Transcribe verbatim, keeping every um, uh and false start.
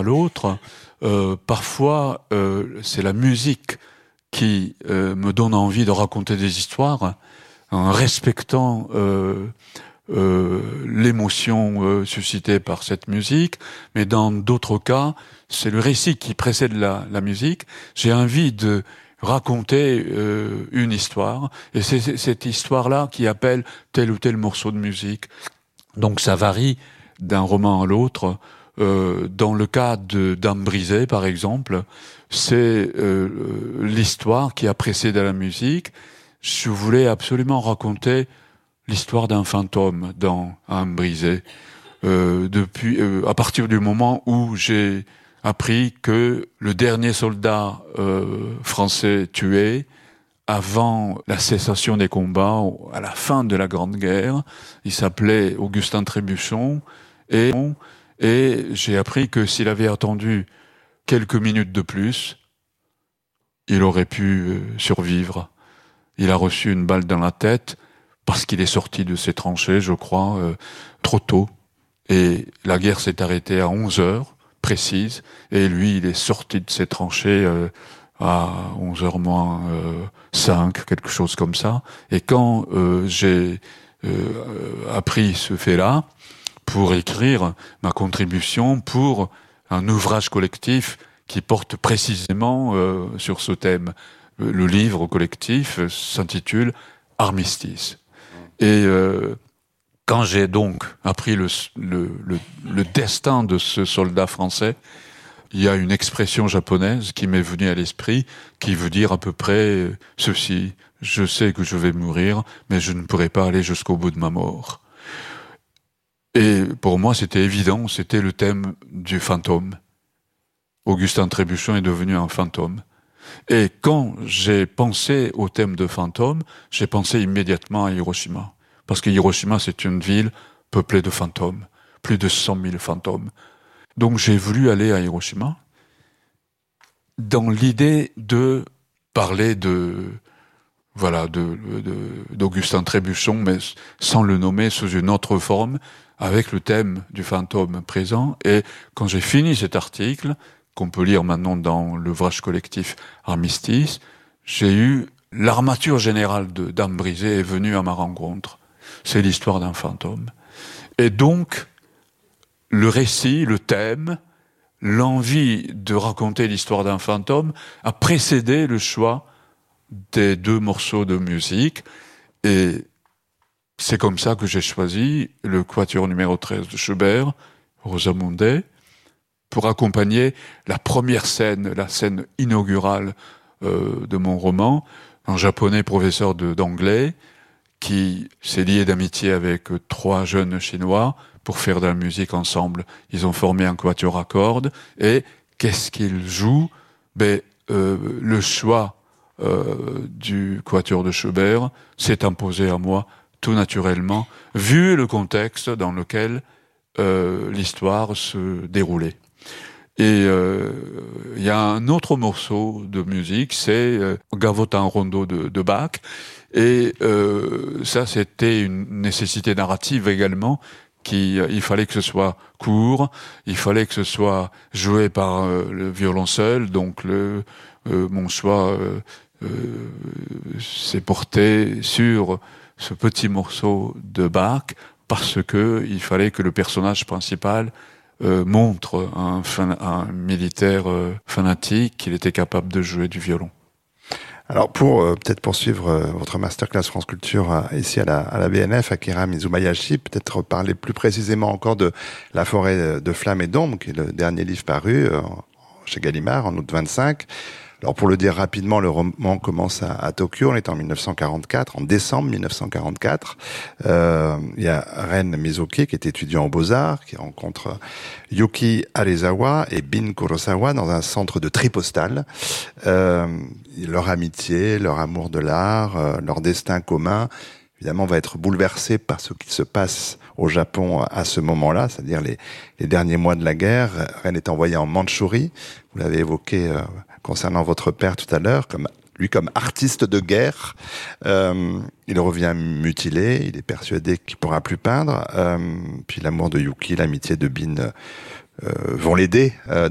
à l'autre, euh, parfois euh, c'est la musique qui euh, me donne envie de raconter des histoires en respectant euh, euh, l'émotion euh, suscitée par cette musique, mais dans d'autres cas, c'est le récit qui précède la, la musique. J'ai envie de raconter euh, une histoire, et c'est, c'est cette histoire-là qui appelle tel ou tel morceau de musique. Donc ça varie d'un roman à l'autre. Euh, dans le cas de Dame brisée, par exemple, c'est euh, l'histoire qui a précédé la musique. Je voulais absolument raconter l'histoire d'un fantôme dans Âme brisée. Euh, depuis, euh, à partir du moment où j'ai appris que le dernier soldat euh, français tué, avant la cessation des combats, à la fin de la Grande Guerre, il s'appelait Augustin Trébuchon, et, et j'ai appris que s'il avait attendu quelques minutes de plus, il aurait pu euh, survivre. Il a reçu une balle dans la tête parce qu'il est sorti de ses tranchées, je crois, euh, trop tôt. Et la guerre s'est arrêtée à onze heures précises, et lui, il est sorti de ses tranchées euh, à onze heures moins euh, cinq, quelque chose comme ça. Et quand euh, j'ai euh, appris ce fait-là, pour écrire ma contribution pour un ouvrage collectif qui porte précisément euh, sur ce thème. Le livre collectif s'intitule Armistice. Et euh, quand j'ai donc appris le, le, le, le destin de ce soldat français, il y a une expression japonaise qui m'est venue à l'esprit, qui veut dire à peu près ceci: je sais que je vais mourir, mais je ne pourrai pas aller jusqu'au bout de ma mort. Et pour moi, c'était évident, c'était le thème du fantôme. Augustin Trébuchon est devenu un fantôme. Et quand j'ai pensé au thème de fantôme, j'ai pensé immédiatement à Hiroshima. Parce que Hiroshima, c'est une ville peuplée de fantômes. Plus de cent mille fantômes. Donc j'ai voulu aller à Hiroshima dans l'idée de parler de, voilà, de, de, d'Augustin Trébuchon, mais sans le nommer, sous une autre forme, avec le thème du fantôme présent. Et quand j'ai fini cet article, qu'on peut lire maintenant dans l'ouvrage collectif Armistice, j'ai eu l'armature générale de Dame brisée est venue à ma rencontre. C'est l'histoire d'un fantôme. Et donc, le récit, le thème, l'envie de raconter l'histoire d'un fantôme a précédé le choix des deux morceaux de musique. Et c'est comme ça que j'ai choisi le quatuor numéro treize de Schubert, Rosamunde, pour accompagner la première scène, la scène inaugurale euh, de mon roman, un japonais professeur de, d'anglais qui s'est lié d'amitié avec trois jeunes Chinois pour faire de la musique ensemble. Ils ont formé un quatuor à cordes, et qu'est-ce qu'ils jouent? Ben, euh, le choix euh, du quatuor de Schubert s'est imposé à moi tout naturellement, vu le contexte dans lequel euh, l'histoire se déroulait. Et il euh, y a un autre morceau de musique, c'est euh, Gavotin Rondo de, de Bach. Et euh, ça, c'était une nécessité narrative également. Qui, euh, il fallait que ce soit court, il fallait que ce soit joué par euh, le violon seul. Donc le, euh, mon choix euh, euh, s'est porté sur ce petit morceau de Bach parce que il fallait que le personnage principal Euh, montre un, fan, un militaire euh, fanatique qu'il était capable de jouer du violon. Alors pour euh, peut-être poursuivre euh, votre masterclass France Culture euh, ici à la, à la B N F, Akira Mizumayashi, peut-être parler plus précisément encore de La forêt de flammes et d'ombre, qui est le dernier livre paru euh, chez Gallimard en août vingt-cinq. Alors pour le dire rapidement, le roman commence à, à Tokyo, on est en mille neuf cent quarante-quatre, en décembre mille neuf cent quarante-quatre. Euh, il y a Ren Mizuki qui est étudiant aux Beaux-Arts, qui rencontre Yuki Arezawa et Bin Kurosawa dans un centre de tri postal. Euh, leur amitié, leur amour de l'art, euh, leur destin commun, évidemment, va être bouleversé par ce qui se passe au Japon à ce moment-là, c'est-à-dire les, les derniers mois de la guerre. Ren est envoyé en Mandchourie, vous l'avez évoqué euh, concernant votre père tout à l'heure, comme lui comme artiste de guerre. Euh, il revient mutilé, il est persuadé qu'il pourra plus peindre. Euh, puis l'amour de Yuki, l'amitié de Bin euh, vont l'aider euh,